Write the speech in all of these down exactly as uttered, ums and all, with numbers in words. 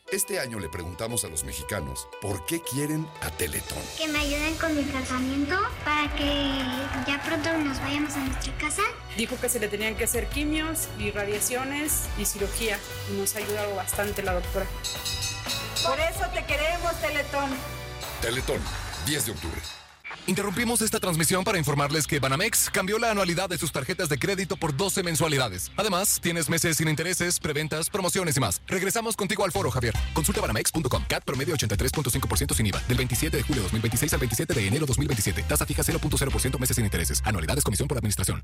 Este año le preguntamos a los mexicanos por qué quieren a Teletón. Que me ayuden con mi tratamiento para que ya pronto nos vayamos a nuestra casa. Dijo que se le tenían que hacer quimios y radiaciones y cirugía. Y nos ha ayudado bastante la doctora. Por eso te queremos, Teletón. Teletón, diez de octubre. Interrumpimos esta transmisión para informarles que Banamex cambió la anualidad de sus tarjetas de crédito por doce mensualidades. Además, tienes meses sin intereses, preventas, promociones y más. Regresamos contigo al foro, Javier. Consulta banamex punto com. C A T promedio ochenta y tres punto cinco por ciento sin I V A. Del veintisiete de julio de dos mil veintiséis al veintisiete de enero de dos mil veintisiete. Tasa fija cero punto cero por ciento meses sin intereses. Anualidades, comisión por administración.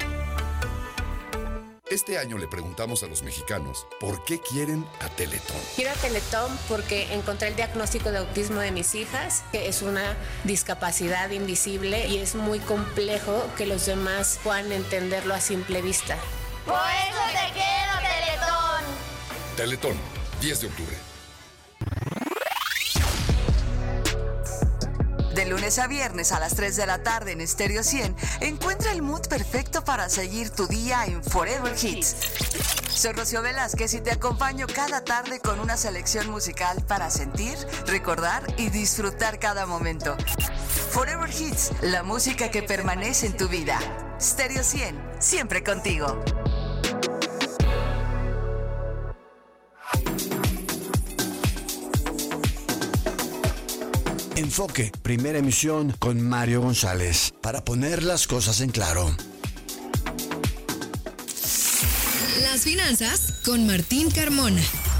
Este año le preguntamos a los mexicanos por qué quieren a Teletón. Quiero a Teletón porque encontré el diagnóstico de autismo de mis hijas, que es una discapacidad invisible y es muy complejo que los demás puedan entenderlo a simple vista. Por eso te quiero, Teletón. Teletón, diez de octubre. De lunes a viernes a las tres de la tarde en Stereo cien, encuentra el mood perfecto para seguir tu día en Forever Hits. Soy Rocío Velázquez y te acompaño cada tarde con una selección musical para sentir, recordar y disfrutar cada momento. Forever Hits, la música que permanece en tu vida. Stereo cien, siempre contigo. Enfoque, primera emisión con Mario González, para poner las cosas en claro. Las finanzas con Martín Carmona.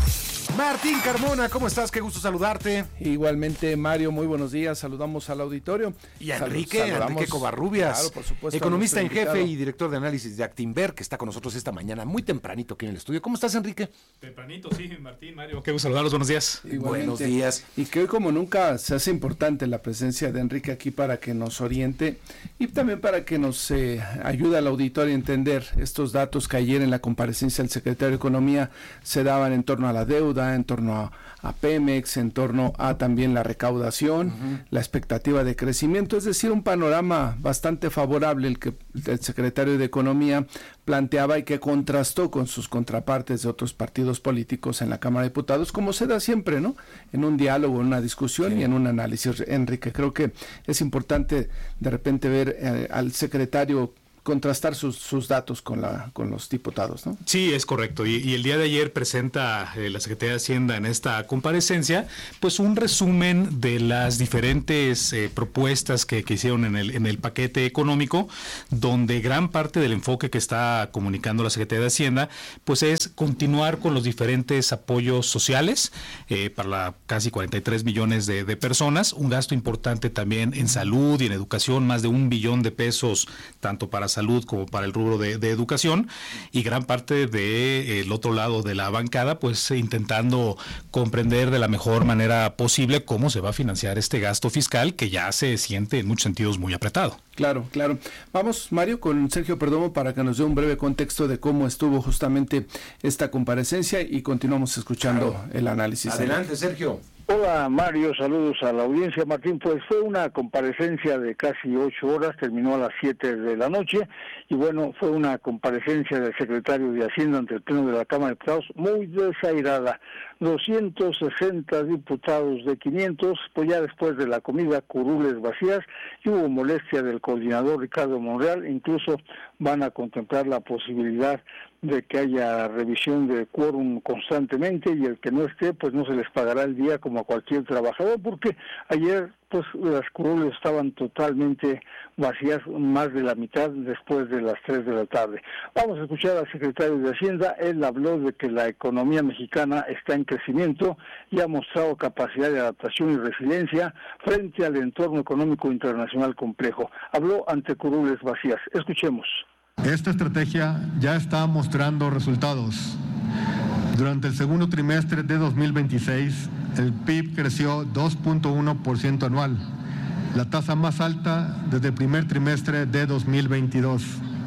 Martín Carmona, ¿cómo estás? Qué gusto saludarte. Igualmente, Mario, muy buenos días. Saludamos al auditorio. Y a Enrique, Saludamos, Enrique Covarrubias, claro, por supuesto, economista en jefe y director de análisis de Actinver, que está con nosotros esta mañana, muy tempranito aquí en el estudio. ¿Cómo estás, Enrique? Tempranito, sí, Martín, Mario. Qué gusto saludarlos, buenos días. Igualmente. Buenos días. Y que hoy como nunca se hace importante la presencia de Enrique aquí para que nos oriente y también para que nos eh, ayude al auditorio a entender estos datos que ayer en la comparecencia del secretario de Economía se daban en torno a la deuda, en torno a a Pemex, en torno a también la recaudación, uh-huh. la expectativa de crecimiento, es decir, un panorama bastante favorable el que el secretario de Economía planteaba y que contrastó con sus contrapartes de otros partidos políticos en la Cámara de Diputados, como se da siempre, ¿no? En un diálogo, en una discusión sí. y en un análisis. Enrique, creo que es importante de repente ver eh, al secretario contrastar sus, sus datos con la con los diputados, ¿no? Sí, es correcto. Y, y el día de ayer presenta eh, la Secretaría de Hacienda en esta comparecencia, pues un resumen de las diferentes eh, propuestas que, que hicieron en el, en el paquete económico, donde gran parte del enfoque que está comunicando la Secretaría de Hacienda, pues es continuar con los diferentes apoyos sociales eh, para la casi cuarenta y tres millones de, de personas, un gasto importante también en salud y en educación, más de un billón de pesos, tanto para salud como para el rubro de, de educación, y gran parte del otro lado de la bancada pues intentando comprender de la mejor manera posible cómo se va a financiar este gasto fiscal que ya se siente en muchos sentidos muy apretado. Claro, claro. Vamos, Mario, con Sergio Perdomo para que nos dé un breve contexto de cómo estuvo justamente esta comparecencia y continuamos escuchando claro. el análisis. Adelante, Sergio. Hola Mario, saludos a la audiencia. Martín, pues fue una comparecencia de casi ocho horas, terminó a las siete de la noche y bueno, fue una comparecencia del secretario de Hacienda ante el Pleno de la Cámara de Diputados muy desairada. doscientos sesenta diputados de quinientos, pues ya después de la comida, curules vacías, y hubo molestia del coordinador Ricardo Monreal, incluso van a contemplar la posibilidad de que haya revisión de quórum constantemente y el que no esté, pues no se les pagará el día como a cualquier trabajador, porque ayer pues las curules estaban totalmente vacías, más de la mitad después de las tres de la tarde. Vamos a escuchar al secretario de Hacienda. Él habló de que la economía mexicana está en crecimiento y ha mostrado capacidad de adaptación y resiliencia frente al entorno económico internacional complejo. Habló ante curules vacías. Escuchemos. Esta estrategia ya está mostrando resultados. Durante el segundo trimestre de dos mil veintiséis, el P I B creció dos punto uno por ciento anual, la tasa más alta desde el primer trimestre de dos mil veintidós.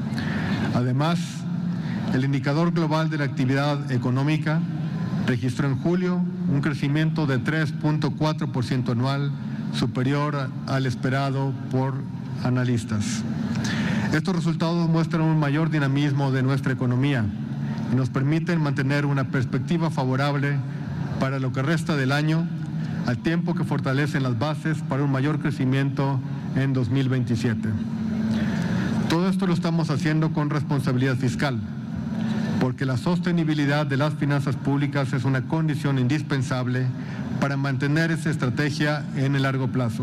Además, el indicador global de la actividad económica registró en julio un crecimiento de tres punto cuatro por ciento anual, superior al esperado por analistas. Estos resultados muestran un mayor dinamismo de nuestra economía y nos permiten mantener una perspectiva favorable para lo que resta del año, al tiempo que fortalecen las bases para un mayor crecimiento en dos mil veintisiete. Todo esto lo estamos haciendo con responsabilidad fiscal, porque la sostenibilidad de las finanzas públicas es una condición indispensable para mantener esa estrategia en el largo plazo.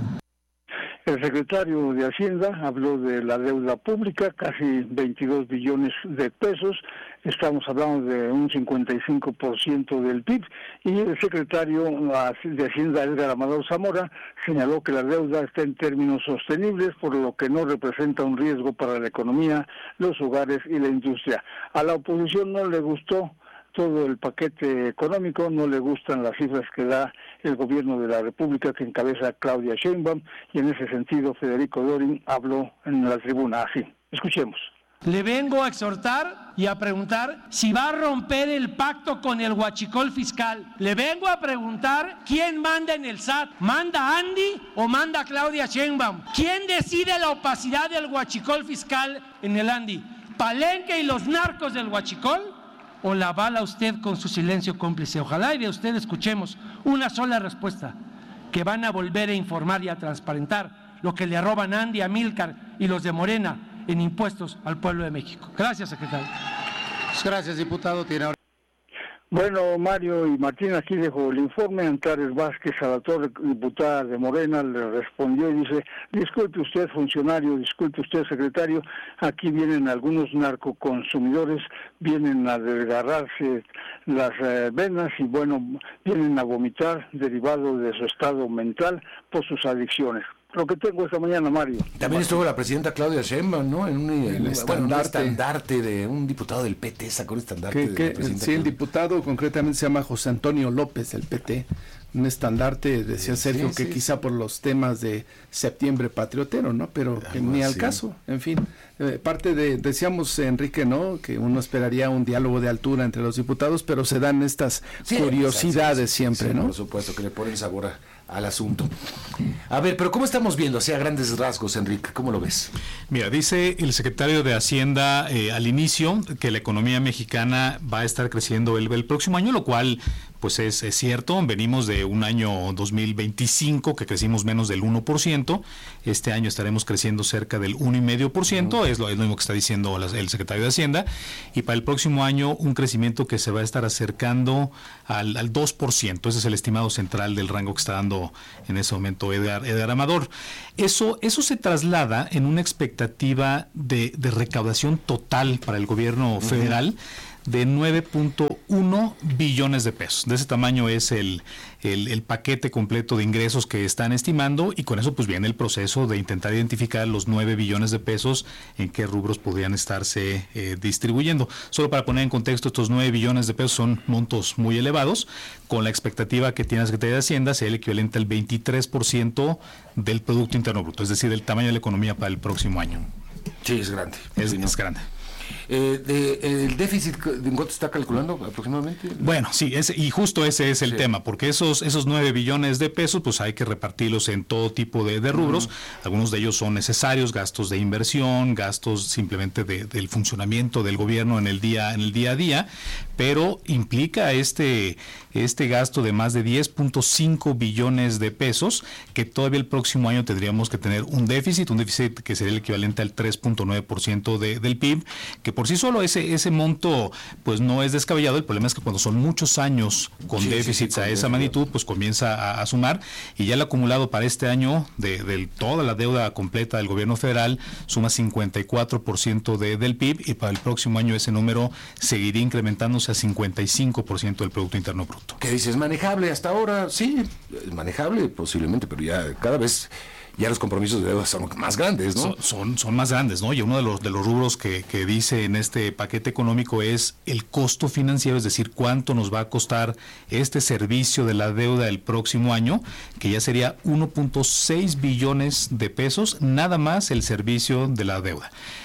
El secretario de Hacienda habló de la deuda pública, casi veintidós billones de pesos, estamos hablando de un cincuenta y cinco por ciento del P I B, y el secretario de Hacienda, Edgar Amador Zamora, señaló que la deuda está en términos sostenibles, por lo que no representa un riesgo para la economía, los hogares y la industria. A la oposición no le gustó todo el paquete económico, no le gustan las cifras que da el gobierno de la República que encabeza Claudia Sheinbaum, y en ese sentido Federico Dorin habló en la tribuna así. Escuchemos. Le vengo a exhortar y a preguntar si va a romper el pacto con el huachicol fiscal. Le vengo a preguntar quién manda en el S A T. ¿Manda Andy o manda Claudia Sheinbaum? ¿Quién decide la opacidad del huachicol fiscal en el Andy? ¿Palenque y los narcos del huachicol? ¿O la avala usted con su silencio cómplice? Ojalá y de usted escuchemos una sola respuesta, que van a volver a informar y a transparentar lo que le roban Andy, Amílcar y los de Morena en impuestos al pueblo de México. Gracias, secretario. Gracias, diputado. Tiene ahora... Bueno, Mario y Martín, aquí dejo el informe. Antares Vázquez, a la torre diputada de Morena, le respondió y dice: disculpe usted, funcionario, disculpe usted, secretario, aquí vienen algunos narcoconsumidores, vienen a desgarrarse las eh, venas y bueno, vienen a vomitar derivado de su estado mental por sus adicciones. Lo que tengo esta mañana, Mario. También estuvo la presidenta Claudia Sheinbaum, ¿no? En un, el bueno, estandarte. un estandarte de un diputado del P T, sacó el estandarte que, de que, la presidenta. Sí, el diputado concretamente se llama José Antonio López, del P T. Un estandarte, decía Sergio, sí, que sí, quizá por los temas de septiembre patriotero, ¿no? Pero que ni al sí. caso, en fin. Eh, parte de, decíamos, Enrique, ¿no? Que uno esperaría un diálogo de altura entre los diputados, pero se dan estas sí, curiosidades sí, sí, siempre, sí, ¿no? Por supuesto, que le ponen sabor a, al asunto. A ver, pero ¿cómo estamos viendo? O sea, a grandes rasgos, Enrique, ¿cómo lo ves? Mira, dice el secretario de Hacienda eh, al inicio que la economía mexicana va a estar creciendo el, el próximo año, lo cual pues es, es cierto. Venimos de un año dos mil veinticinco que crecimos menos del uno por ciento. Este año estaremos creciendo cerca del uno coma cinco por ciento, uh-huh. es, lo, es lo mismo que está diciendo la, el secretario de Hacienda. Y para el próximo año un crecimiento que se va a estar acercando al, al dos por ciento. Ese es el estimado central del rango que está dando en ese momento Edgar, Edgar Amador. Eso, eso se traslada en una expectativa de, de recaudación total para el gobierno federal uh-huh. de nueve punto uno billones de pesos. De ese tamaño es el, el, el paquete completo de ingresos que están estimando, y con eso pues viene el proceso de intentar identificar los nueve billones de pesos en qué rubros podrían estarse eh, distribuyendo. Solo para poner en contexto, estos nueve billones de pesos son montos muy elevados, con la expectativa que tiene la Secretaría de Hacienda sea el equivalente al veintitrés por ciento del Producto Interno Bruto, es decir, del tamaño de la economía para el próximo año. Sí, es grande. Es, sí, ¿no? es grande. Eh, de, ¿El déficit en cuánto está calculando aproximadamente? Bueno, sí, ese, y justo ese es el sí. tema, porque esos esos nueve billones de pesos, pues hay que repartirlos en todo tipo de, de rubros. Uh-huh. Algunos de ellos son necesarios, gastos de inversión, gastos simplemente de, del funcionamiento del gobierno en el día en el día a día, pero implica este este gasto de más de diez punto cinco billones de pesos, que todavía el próximo año tendríamos que tener un déficit, un déficit que sería el equivalente al tres punto nueve por ciento de, del P I B, que por sí solo ese ese monto pues no es descabellado. El problema es que cuando son muchos años con sí, déficits sí, sí, a esa magnitud, pues comienza a, a sumar, y ya el acumulado para este año de, de toda la deuda completa del gobierno federal suma cincuenta y cuatro por ciento de, del P I B, y para el próximo año ese número seguiría incrementándose a cincuenta y cinco por ciento del Producto Interno Bruto. ¿Qué dices? ¿Manejable hasta ahora? Sí, manejable posiblemente, pero ya cada vez ya los compromisos de deuda son más grandes, ¿no? Son, son, son más grandes, ¿no? Y uno de los de los rubros que, que dice en este paquete económico es el costo financiero, es decir, cuánto nos va a costar este servicio de la deuda el próximo año, que ya sería uno punto seis billones de pesos, nada más el servicio de la deuda.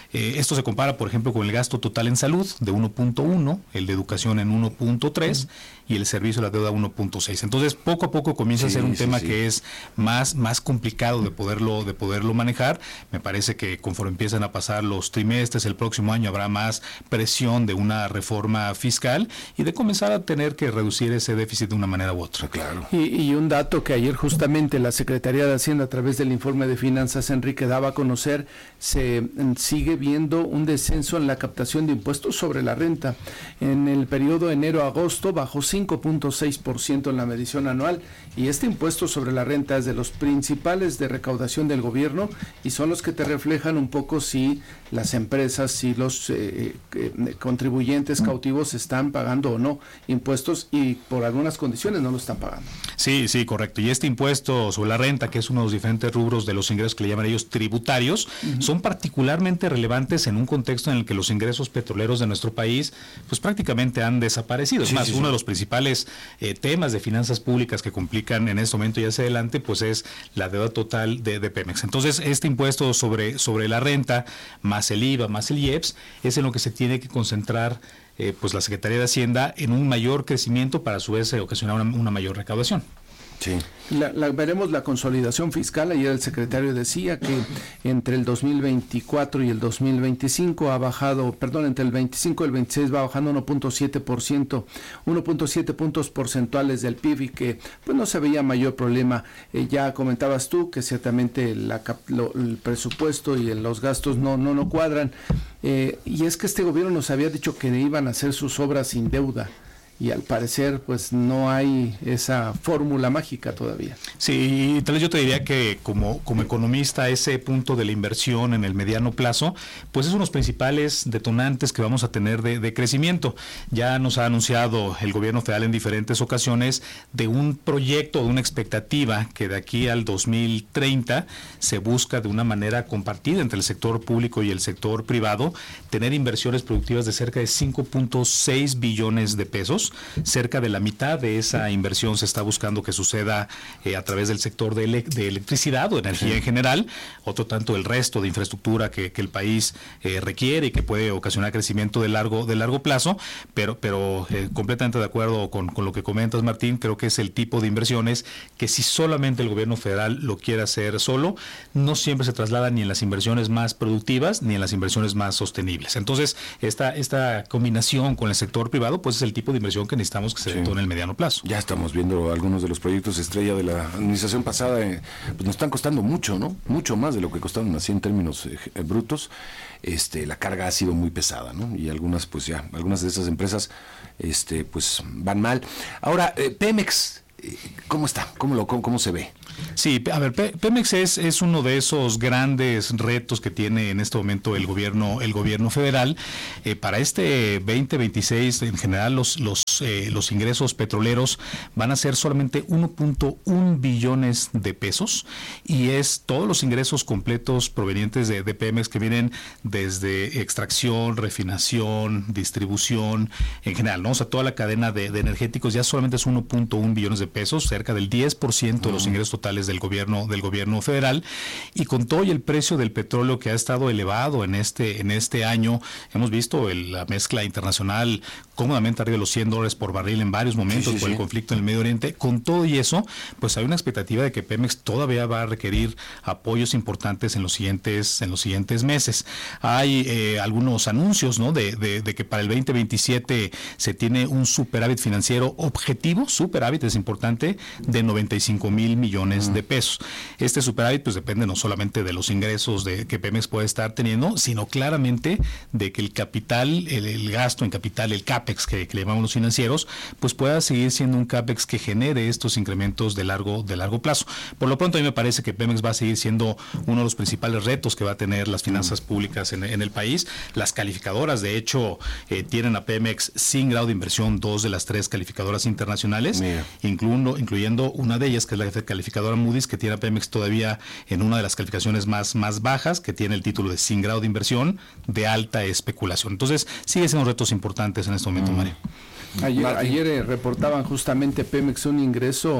Eh, esto se compara, por ejemplo, con el gasto total en salud de uno punto uno, el de educación en uno punto tres uh-huh. y el servicio de la deuda uno punto seis. Entonces, poco a poco comienza sí, a ser un sí, tema sí. que es más, más complicado de poderlo, de poderlo manejar. Me parece que conforme empiezan a pasar los trimestres, el próximo año habrá más presión de una reforma fiscal y de comenzar a tener que reducir ese déficit de una manera u otra. Claro. Y, y un dato que ayer justamente la Secretaría de Hacienda, a través del informe de finanzas, Enrique, daba a conocer, se sigue viendo un descenso en la captación de impuestos sobre la renta. En el periodo enero-agosto bajó cinco punto seis por ciento en la medición anual, y este impuesto sobre la renta es de los principales de recaudación del gobierno y son los que te reflejan un poco si las empresas, si los eh, eh, contribuyentes cautivos están pagando o no impuestos, y por algunas condiciones no lo están pagando. Sí, sí, correcto. Y este impuesto sobre la renta, que es uno de los diferentes rubros de los ingresos que le llaman ellos tributarios, uh-huh. son particularmente relevantes en un contexto en el que los ingresos petroleros de nuestro país pues prácticamente han desaparecido. Sí, es más, sí, uno sí. de los principales eh, temas de finanzas públicas que complican en este momento y hacia adelante pues es la deuda total de, de Pemex. Entonces, este impuesto sobre, sobre la renta, más el I V A, más el I E P S, es en lo que se tiene que concentrar eh, pues la Secretaría de Hacienda en un mayor crecimiento para a su vez ocasionar una, una mayor recaudación. Sí. La, la, veremos la consolidación fiscal. Ayer el secretario decía que entre el dos mil veinticuatro y el dos mil veinticinco ha bajado, perdón, entre el veinticinco y el veintiséis va bajando uno punto siete por ciento, uno punto siete puntos porcentuales del P I B, y que pues no se veía mayor problema. Eh, ya comentabas tú que ciertamente la, lo, el presupuesto y los gastos no, no, no cuadran. Eh, y es que este gobierno nos había dicho que iban a hacer sus obras sin deuda. Y al parecer, pues no hay esa fórmula mágica todavía. Sí, tal vez yo te diría que como, como economista, ese punto de la inversión en el mediano plazo, pues es uno de los principales detonantes que vamos a tener de, de crecimiento. Ya nos ha anunciado el gobierno federal en diferentes ocasiones de un proyecto, de una expectativa que de aquí al dos mil treinta se busca de una manera compartida entre el sector público y el sector privado, tener inversiones productivas de cerca de cinco punto seis billones de pesos. Cerca de la mitad de esa inversión se está buscando que suceda eh, a través del sector de, ele- de electricidad o energía sí. en general, otro tanto el resto de infraestructura que, que el país eh, requiere y que puede ocasionar crecimiento de largo, de largo plazo, pero, pero eh, completamente de acuerdo con, con lo que comentas, Martín. Creo que es el tipo de inversiones que si solamente el gobierno federal lo quiere hacer solo, no siempre se traslada ni en las inversiones más productivas ni en las inversiones más sostenibles. Entonces, esta, esta combinación con el sector privado, pues es el tipo de inversión que necesitamos que se sí. detone en el mediano plazo. Ya estamos viendo algunos de los proyectos estrella de la administración pasada, eh, pues nos están costando mucho, ¿no? Mucho más de lo que costaron así en términos eh, brutos. Este, la carga ha sido muy pesada, ¿no? Y algunas, pues ya, algunas de esas empresas, este, pues van mal. Ahora, eh, Pemex, eh, ¿cómo está? ¿Cómo lo, cómo, cómo se ve? Sí, a ver, Pemex es, es uno de esos grandes retos que tiene en este momento el gobierno, el gobierno federal. Eh, para este veinte veintiséis, en general, los, los, eh, los ingresos petroleros van a ser solamente uno punto uno billones de pesos, y es todos los ingresos completos provenientes de, de Pemex que vienen desde extracción, refinación, distribución, en general, ¿no? O sea, toda la cadena de, de energéticos ya solamente es uno punto uno billones de pesos, cerca del diez por ciento de los ingresos totales del gobierno del gobierno federal. Y con todo y el precio del petróleo que ha estado elevado en este en este año, hemos visto el, la mezcla internacional cómodamente arriba de los cien dólares por barril en varios momentos sí, sí, por sí. el conflicto en el Medio Oriente. Con todo y eso, pues hay una expectativa de que Pemex todavía va a requerir apoyos importantes en los siguientes en los siguientes meses. Hay eh, algunos anuncios, ¿no? De, de, de que para el veinte veintisiete se tiene un superávit financiero objetivo, superávit es importante, de noventa y cinco mil millones de pesos. Este superávit pues depende no solamente de los ingresos de que Pemex puede estar teniendo, sino claramente de que el capital, el, el gasto en capital, el CAPEX que, que le llamamos los financieros, pues pueda seguir siendo un CAPEX que genere estos incrementos de largo, de largo plazo. Por lo pronto a mí me parece que Pemex va a seguir siendo uno de los principales retos que va a tener las finanzas públicas en, en el país. Las calificadoras, de hecho, eh, tienen a Pemex sin grado de inversión, dos de las tres calificadoras internacionales, incluyendo, incluyendo una de ellas que es la calificadora Moody's, que tiene a Pemex todavía en una de las calificaciones más, más bajas, que tiene el título de sin grado de inversión de alta especulación. Entonces, sigue siendo retos importantes en este momento, mm. Mario. Ayer, ayer eh, reportaban justamente Pemex un ingreso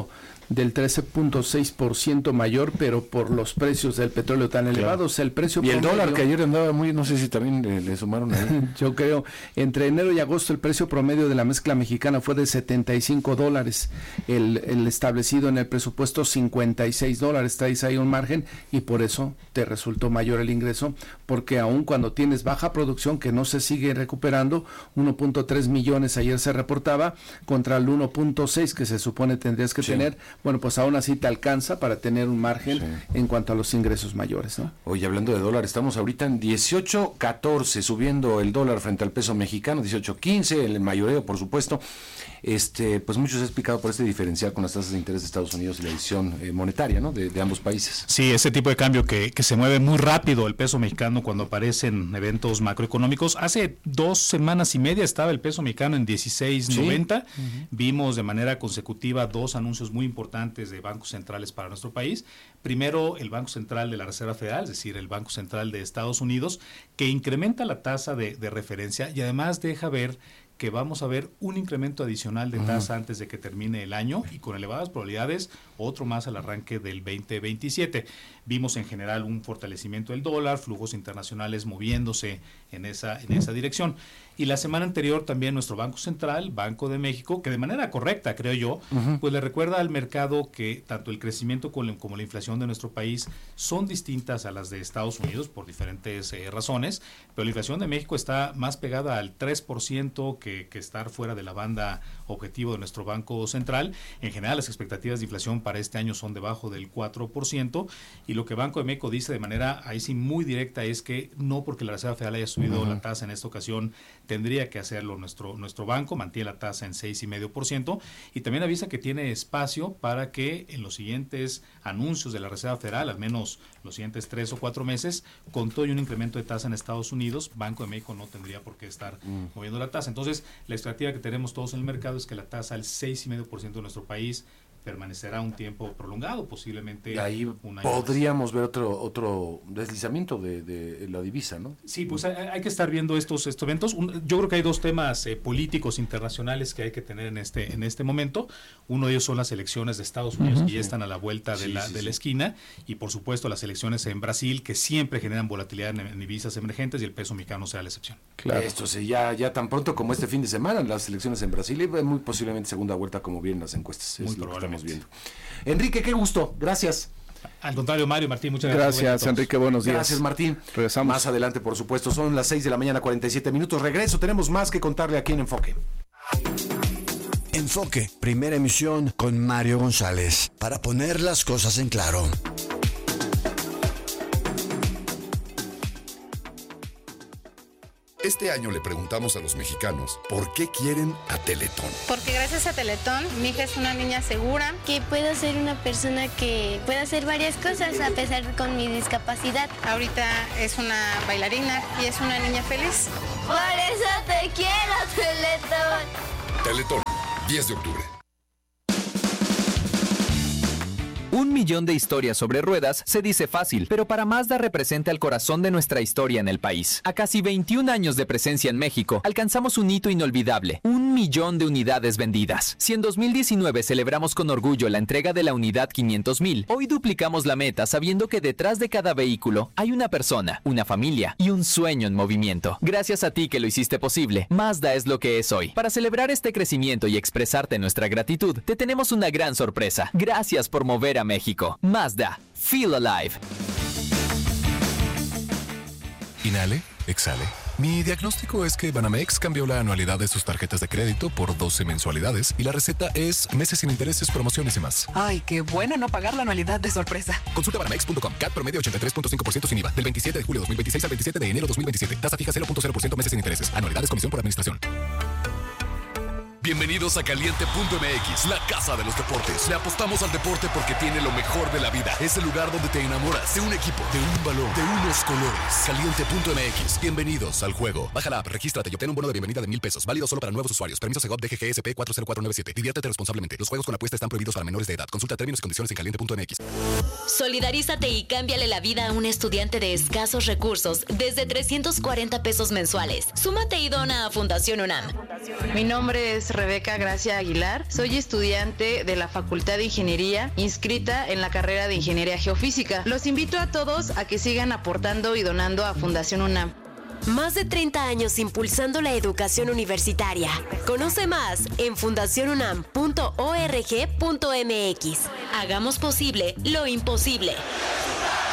del trece punto seis por ciento mayor, pero por los precios del petróleo tan elevados. Claro. El precio y el promedio, dólar que ayer andaba muy, no sé si también le, le sumaron ahí. Yo creo, entre enero y agosto el precio promedio de la mezcla mexicana fue de setenta y cinco dólares, el, el establecido en el presupuesto cincuenta y seis dólares, traes ahí un margen y por eso te resultó mayor el ingreso, porque aun cuando tienes baja producción que no se sigue recuperando, uno punto tres millones ayer se reportaba contra el uno punto seis que se supone tendrías que sí. tener, bueno, pues aún así te alcanza para tener un margen sí. en cuanto a los ingresos mayores, ¿no? Oye, hablando de dólar, estamos ahorita en dieciocho catorce, subiendo el dólar frente al peso mexicano, dieciocho quince, el mayoreo, por supuesto. Este, pues mucho se ha explicado por este diferencial con las tasas de interés de Estados Unidos y la decisión eh, monetaria, ¿no? De, de ambos países. Sí, ese tipo de cambio que, que se mueve muy rápido el peso mexicano cuando aparecen eventos macroeconómicos. Hace dos semanas y media estaba el peso mexicano en dieciséis noventa. Sí. Uh-huh. Vimos de manera consecutiva dos anuncios muy importantes de bancos centrales para nuestro país. Primero, el Banco Central de la Reserva Federal, es decir, el Banco Central de Estados Unidos, que incrementa la tasa de, de referencia y además deja ver que vamos a ver un incremento adicional de tasa uh-huh. antes de que termine el año y con elevadas probabilidades otro más al arranque del veinte veintisiete. Vimos en general un fortalecimiento del dólar, flujos internacionales moviéndose en esa, en esa dirección. Y la semana anterior también nuestro Banco Central, Banco de México, que de manera correcta, creo yo, uh-huh. pues le recuerda al mercado que tanto el crecimiento como la inflación de nuestro país son distintas a las de Estados Unidos por diferentes eh, razones, pero la inflación de México está más pegada al tres por ciento que, que estar fuera de la banda objetivo de nuestro Banco Central. En general, las expectativas de inflación para este año son debajo del cuatro por ciento y lo que Banco de México dice de manera ahí sí muy directa es que no porque la Reserva Federal haya subido uh-huh. la tasa en esta ocasión tendría que hacerlo nuestro nuestro banco, mantiene la tasa en seis coma cinco por ciento y también avisa que tiene espacio para que en los siguientes anuncios de la Reserva Federal, al menos los siguientes tres o cuatro meses, con todo y un incremento de tasa en Estados Unidos, Banco de México no tendría por qué estar mm. moviendo la tasa. Entonces, la expectativa que tenemos todos en el mercado es que la tasa al seis coma cinco por ciento de nuestro país permanecerá un tiempo prolongado, posiblemente y ahí un año podríamos más. ver otro otro deslizamiento de, de la divisa, ¿no? Sí, pues hay, hay que estar viendo estos, estos eventos. Un, yo creo que hay dos temas eh, políticos internacionales que hay que tener en este en este momento. Uno de ellos son las elecciones de Estados Unidos, uh-huh. que ya están a la vuelta de, sí, la, sí, de la esquina, y por supuesto las elecciones en Brasil, que siempre generan volatilidad en, en divisas emergentes, y el peso mexicano será la excepción. Claro. Esto sí, ya, ya tan pronto como este fin de semana, las elecciones en Brasil, y muy posiblemente segunda vuelta como vienen las encuestas. Muy es lo que estamos viendo. Enrique, qué gusto, gracias. Al contrario, Mario, Martín, muchas gracias. Gracias, Enrique, buenos días. Gracias, Martín. Regresamos. Más adelante, por supuesto, son las seis de la mañana, cuarenta y siete minutos. Regreso, tenemos más que contarle aquí en Enfoque. Enfoque, primera emisión con Mario González, para poner las cosas en claro. Este año le preguntamos a los mexicanos por qué quieren a Teletón. Porque gracias a Teletón, mi hija es una niña segura. Que puedo ser una persona que pueda hacer varias cosas a pesar de con mi discapacidad. Ahorita es una bailarina y es una niña feliz. Por eso te quiero, Teletón. Teletón, diez de octubre. Un millón de historias sobre ruedas se dice fácil, pero para Mazda representa el corazón de nuestra historia en el país. A casi veintiún años de presencia en México, alcanzamos un hito inolvidable, un millón de unidades vendidas. Si en dos mil diecinueve celebramos con orgullo la entrega de la unidad quinientos mil, hoy duplicamos la meta sabiendo que detrás de cada vehículo hay una persona, una familia y un sueño en movimiento. Gracias a ti que lo hiciste posible, Mazda es lo que es hoy. Para celebrar este crecimiento y expresarte nuestra gratitud, te tenemos una gran sorpresa. Gracias por mover a México. Mazda. Feel alive. Inhale, exhale. Mi diagnóstico es que Banamex cambió la anualidad de sus tarjetas de crédito por doce mensualidades y la receta es meses sin intereses, promociones y más. Ay, qué bueno no pagar la anualidad de sorpresa. Consulta banamex punto com. C A T promedio ochenta y tres punto cinco por ciento sin I V A. Del veintisiete de julio de dos mil veintiséis al veintisiete de enero de dos mil veintisiete. Tasa fija cero punto cero por ciento meses sin intereses. Anualidades comisión por administración. Bienvenidos a Caliente punto M X, la casa de los deportes. Le apostamos al deporte porque tiene lo mejor de la vida. Es el lugar donde te enamoras de un equipo, de un balón, de unos colores. Caliente punto M X. Bienvenidos al juego. Baja la app, regístrate y obtén un bono de bienvenida de mil pesos. Válido solo para nuevos usuarios. Permiso Segov D G G S P cuatro cero cuatro nueve siete. Diviértete responsablemente. Los juegos con apuesta están prohibidos para menores de edad. Consulta términos y condiciones en caliente punto M X. Solidarízate y cámbiale la vida a un estudiante de escasos recursos desde trescientos cuarenta pesos mensuales. Súmate y dona a Fundación UNAM. Mi nombre es Rebeca Gracia Aguilar, soy estudiante de la Facultad de Ingeniería, inscrita en la carrera de Ingeniería Geofísica. Los invito a todos a que sigan aportando y donando a Fundación UNAM. Más de treinta años impulsando la educación universitaria. Conoce más en fundación unam punto org punto m x. Hagamos posible lo imposible.